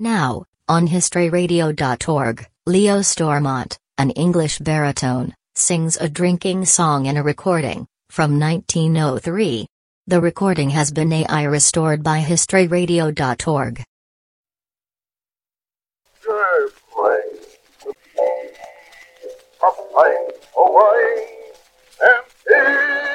Now, on historyradio.org, Leo Stormont, an English baritone, sings a drinking song in a recording, from 1903. The recording has been AI restored by historyradio.org. Away and